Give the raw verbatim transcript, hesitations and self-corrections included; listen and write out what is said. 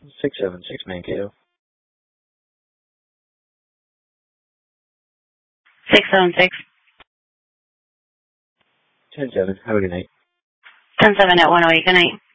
six seven six Mankato. six seven six. ten seven. Have a good night. ten seven at one oh eight. Good night.